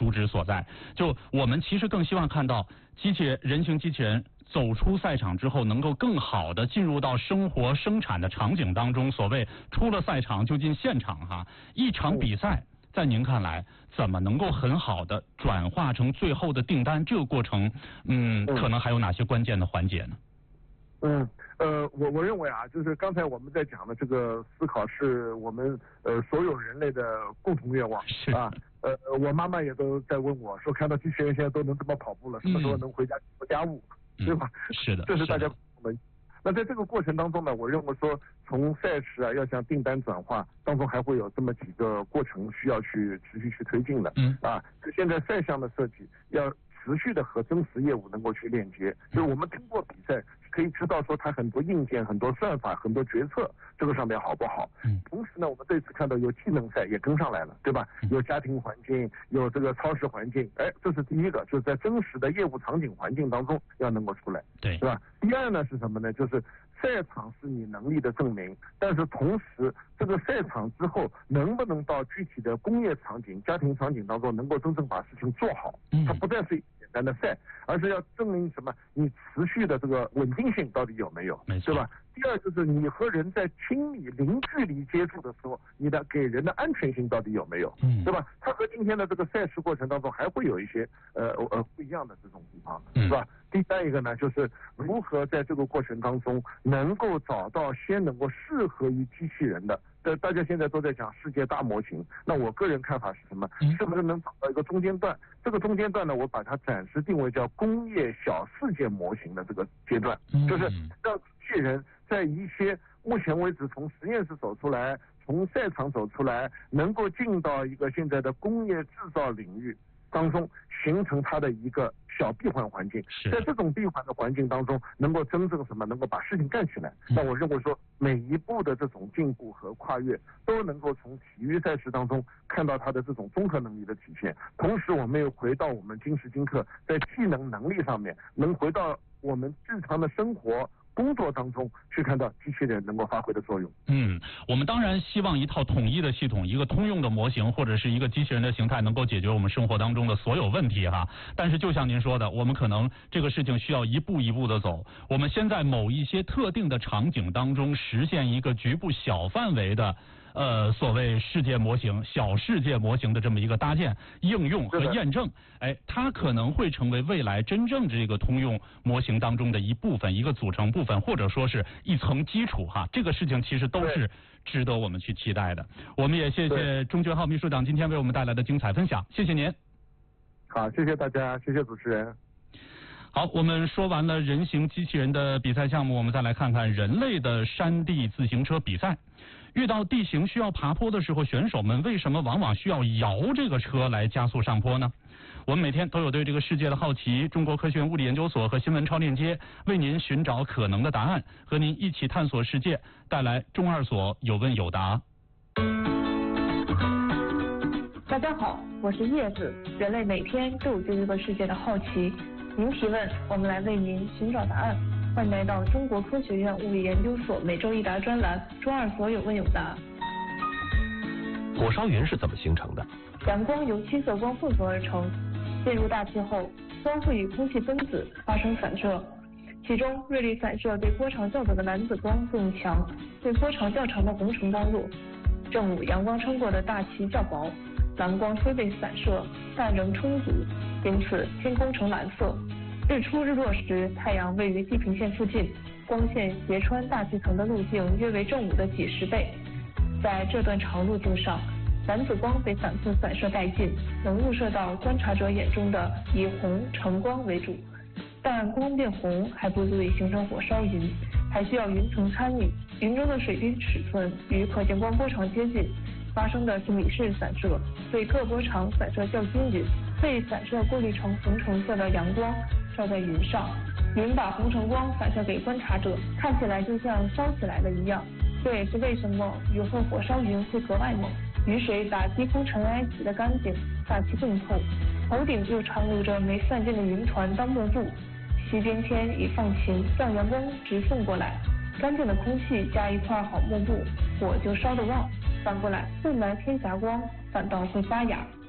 主旨所在。就我们其实更希望看到人形机器人走出赛场之后，能够更好的进入到生活生产的场景当中。所谓出了赛场就进现场哈，一场比赛在您看来怎么能够很好的转化成最后的订单？这个过程，可能还有哪些关键的环节呢？ 我认为啊，就是刚才我们在讲的这个思考是我们所有人类的共同愿望啊。我妈妈也都在问我说，看到机器人现在都能这么跑步了，什么时候能回家做家务，对吧？ 是的， 这是大家共同的。那在这个过程当中呢，我认为说从赛事啊要向订单转化当中，还会有这么几个过程需要去持续去推进的。现在赛项的设计要持续的和真实业务能够去链接，就是我们通过比赛可以知道说它很多硬件、很多算法、很多决策这个上面好不好。同时呢，我们这次看到有技能赛也跟上来了，对吧？有家庭环境，有这个超市环境，这是第一个，就是在真实的业务场景环境当中要能够出来，对吧？第二呢是什么呢？就是赛场是你能力的证明，但是同时这个赛场之后能不能到具体的工业场景、家庭场景当中能够真正把事情做好，它不再是简单的赛，而是要证明什么？你持续的这个稳定性到底有没有，对吧？第二就是你和人在亲密零距离接触的时候，你的给人的安全性到底有没有，对吧？它和今天的这个赛事过程当中还会有一些不一样的这种地方，是吧？第三一个呢，就是如何在这个过程当中能够找到先能够适合于机器人的。大家现在都在讲世界大模型，那我个人看法是什么？是不是能找到一个中间段？这个中间段呢，我把它暂时定为叫工业小世界模型的这个阶段，就是让机器人在一些目前为止从实验室走出来，从赛场走出来，能够进到一个现在的工业制造领域当中，形成它的一个小闭环环境，在这种闭环的环境当中，能够真正什么能够把事情干起来。那我认为说，每一步的这种进步和跨越，都能够从体育赛事当中看到它的这种综合能力的体现。同时，我们又回到我们今时今刻在技能力上面，能回到我们日常的生活工作当中去看到机器人能够发挥的作用。 我们当然希望一套统一的系统，一个通用的模型，或者是一个机器人的形态，能够解决我们生活当中的所有问题哈。但是就像您说的，我们可能这个事情需要一步一步的走。我们先在某一些特定的场景当中实现一个局部小范围的所谓世界模型、小世界模型的这么一个搭建、应用和验证，它可能会成为未来真正这个通用模型当中的一部分、一个组成部分，或者说是一层基础哈。这个事情其实都是值得我们去期待的。我们也谢谢钟觉浩秘书长今天为我们带来的精彩分享，谢谢您。 好，谢谢大家，谢谢主持人。 好，我们说完了人形机器人的比赛项目，我们再来看看人类的山地自行车比赛。遇到地形需要爬坡的时候，选手们为什么往往需要摇这个车来加速上坡呢？我们每天都有对这个世界的好奇，中国科学院物理研究所和新闻超链接为您寻找可能的答案，和您一起探索世界，带来中二所有问有答。 大家好，我是叶子。人类每天都有对这个世界的好奇，您提问，我们来为您寻找答案。欢迎来到中国科学院物理研究所每周一答专栏，中二所有问有答。 火烧云是怎么形成的？ 阳光由七色光混合而成，进入大气后，光会与空气分子发生反射，其中锐利反射对波长较短的蓝紫光更强，对波长较长的红橙光弱。正午阳光穿过的大气较薄，蓝光虽被反射，但仍充足，因此天空呈蓝色。日出日落时，太阳位于地平线附近，光线斜穿大气层的路径约为正午的几十倍。在这段长路径上，蓝紫光被反复反射殆尽，能入射到观察者眼中的以红橙光为主。但光变红还不足以形成火烧云，还需要云层参与。云中的水滴尺寸与可见光波长接近，发生的是米氏散射，对各波长反射较均匀，被反射过滤成红橙色的阳光照在云上，云把红橙光反射给观察者，看起来就像烧起来了一样。这也是为什么雨后火烧云会格外猛。雨水把低空尘埃洗得干净，大气更透，头顶又长露着没散尽的云团当幕布。西边天已放晴，让阳光直送过来，干净的空气加一块好幕布，火就烧得旺。反过来，雾霾天霞光反倒会发哑。